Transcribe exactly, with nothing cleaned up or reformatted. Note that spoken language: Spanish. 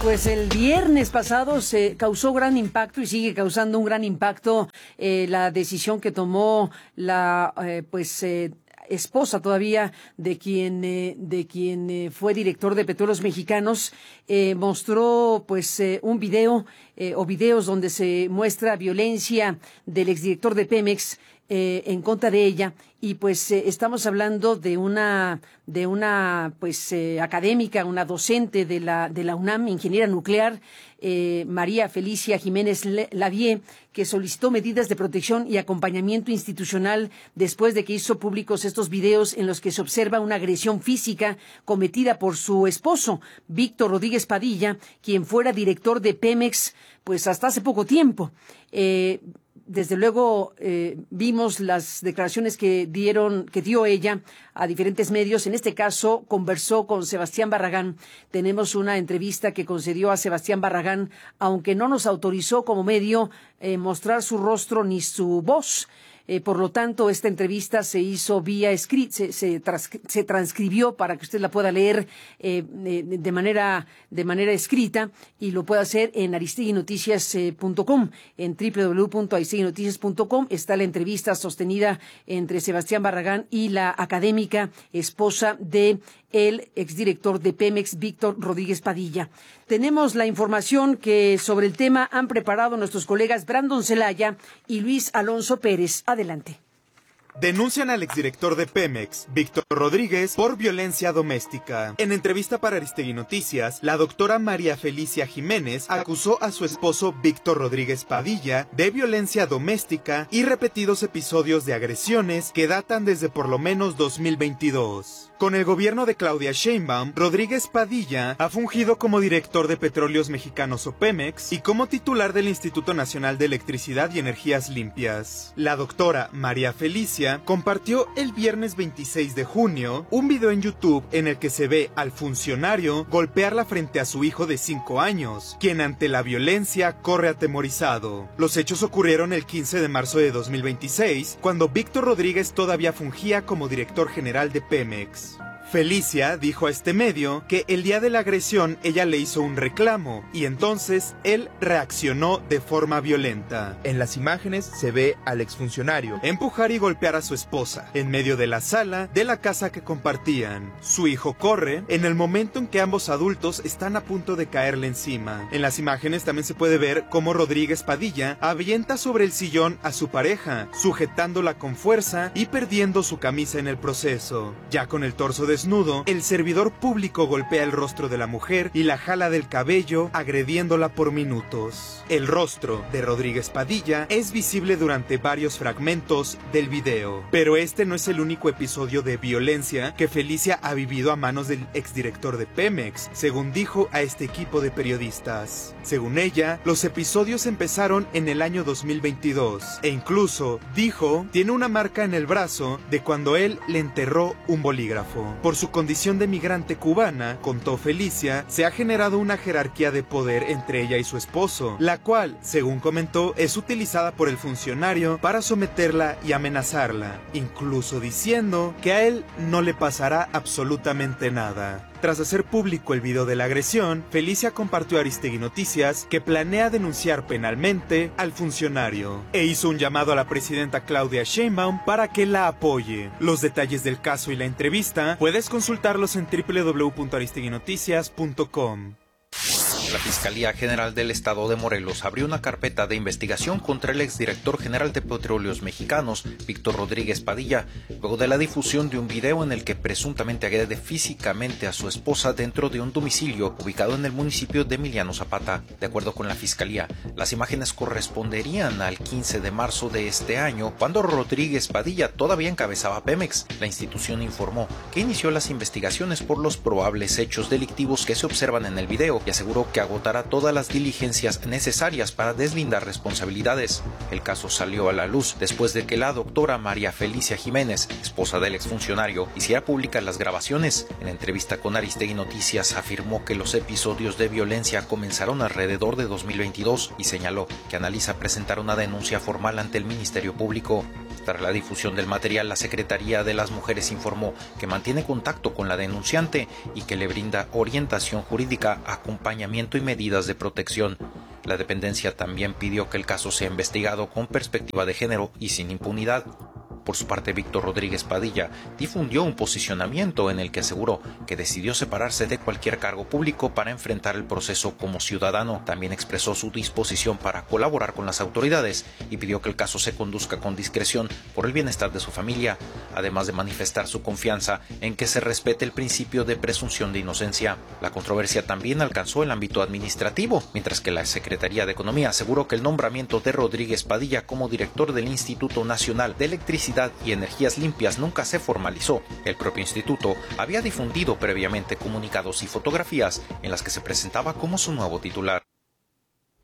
Pues el viernes pasado se causó gran impacto y sigue causando un gran impacto eh, la decisión que tomó la eh, pues eh, esposa todavía de quien eh, de quien eh, fue director de Petróleos Mexicanos. Eh, mostró pues eh, un video eh, o videos donde se muestra violencia del exdirector de Pemex Eh, en contra de ella, y pues eh, estamos hablando de una de una pues eh, académica, una docente de la de la UNAM, ingeniera nuclear, eh, María Felicia Jiménez Lavie, que solicitó medidas de protección y acompañamiento institucional después de que hizo públicos estos videos en los que se observa una agresión física cometida por su esposo, Víctor Rodríguez Padilla, quien fuera director de Pemex pues hasta hace poco tiempo. Eh, Desde luego eh, vimos las declaraciones que dieron, que dio ella a diferentes medios. En este caso conversó con Sebastián Barragán. Tenemos una entrevista que concedió a Sebastián Barragán, aunque no nos autorizó como medio eh, mostrar su rostro ni su voz. Eh, por lo tanto, esta entrevista se hizo vía escrita, se, se, trans, se transcribió para que usted la pueda leer eh, de manera de manera escrita, y lo puede hacer en aristegui noticias punto com. En doble u doble u doble u punto aristegui noticias punto com está la entrevista sostenida entre Sebastián Barragán y la académica esposa de el exdirector de Pemex, Víctor Rodríguez Padilla. Tenemos la información que sobre el tema han preparado nuestros colegas Brandon Celaya y Luis Alonso Pérez. Adelante. Denuncian al exdirector de Pemex, Víctor Rodríguez, por violencia doméstica. En entrevista para Aristegui Noticias, la doctora María Felicia Jiménez acusó a su esposo Víctor Rodríguez Padilla de violencia doméstica y repetidos episodios de agresiones que datan desde por lo menos dos mil veintidós. Con el gobierno de Claudia Sheinbaum, Rodríguez Padilla ha fungido como director de Petróleos Mexicanos o Pemex y como titular del Instituto Nacional de Electricidad y Energías Limpias. La doctora María Felicia compartió el viernes veintiséis de junio un video en YouTube en el que se ve al funcionario golpearla frente a su hijo de cinco años, quien ante la violencia corre atemorizado. Los hechos ocurrieron el quince de marzo de dos mil veintiséis, cuando Víctor Rodríguez todavía fungía como director general de Pemex. Felicia dijo a este medio que el día de la agresión ella le hizo un reclamo y entonces él reaccionó de forma violenta. En las imágenes se ve al exfuncionario empujar y golpear a su esposa en medio de la sala de la casa que compartían. Su hijo corre en el momento en que ambos adultos están a punto de caerle encima. En las imágenes también se puede ver cómo Rodríguez Padilla avienta sobre el sillón a su pareja, sujetándola con fuerza y perdiendo su camisa en el proceso. Ya con el torso de desnudo, el servidor público golpea el rostro de la mujer y la jala del cabello, agrediéndola por minutos. El rostro de Rodríguez Padilla es visible durante varios fragmentos del video. Pero este no es el único episodio de violencia que Felicia ha vivido a manos del exdirector de Pemex, según dijo a este equipo de periodistas. Según ella, los episodios empezaron en el año dos mil veintidós e incluso, dijo, tiene una marca en el brazo de cuando él le enterró un bolígrafo. Por su condición de migrante cubana, contó Felicia, se ha generado una jerarquía de poder entre ella y su esposo, la cual, según comentó, es utilizada por el funcionario para someterla y amenazarla, incluso diciendo que a él no le pasará absolutamente nada. Tras hacer público el video de la agresión, Felicia compartió a Aristegui Noticias que planea denunciar penalmente al funcionario e hizo un llamado a la presidenta Claudia Sheinbaum para que la apoye. Los detalles del caso y la entrevista puedes consultarlos en doble u doble u doble u punto aristegui noticias punto com. La Fiscalía General del Estado de Morelos abrió una carpeta de investigación contra el exdirector general de Petróleos Mexicanos, Víctor Rodríguez Padilla, luego de la difusión de un video en el que presuntamente agrede físicamente a su esposa dentro de un domicilio ubicado en el municipio de Emiliano Zapata. De acuerdo con la Fiscalía, las imágenes corresponderían al quince de marzo de este año, cuando Rodríguez Padilla todavía encabezaba Pemex. La institución informó que inició las investigaciones por los probables hechos delictivos que se observan en el video y aseguró que agotará todas las diligencias necesarias para deslindar responsabilidades. El caso salió a la luz después de que la doctora María Felicia Jiménez, esposa del exfuncionario, hiciera públicas las grabaciones. En entrevista con Aristegui Noticias afirmó que los episodios de violencia comenzaron alrededor de dos mil veintidós y señaló que analiza presentar una denuncia formal ante el Ministerio Público. Tras la difusión del material, la Secretaría de las Mujeres informó que mantiene contacto con la denunciante y que le brinda orientación jurídica, acompañamiento distanciamiento y medidas de protección. La dependencia también pidió que el caso sea investigado con perspectiva de género y sin impunidad. Por su parte, Víctor Rodríguez Padilla difundió un posicionamiento en el que aseguró que decidió separarse de cualquier cargo público para enfrentar el proceso como ciudadano. También expresó su disposición para colaborar con las autoridades y pidió que el caso se conduzca con discreción por el bienestar de su familia, además de manifestar su confianza en que se respete el principio de presunción de inocencia. La controversia también alcanzó el ámbito administrativo, mientras que la Secretaría de Economía aseguró que el nombramiento de Rodríguez Padilla como director del Instituto Nacional de Electricidad y Energías Limpias nunca se formalizó. El propio instituto había difundido previamente comunicados y fotografías en las que se presentaba como su nuevo titular.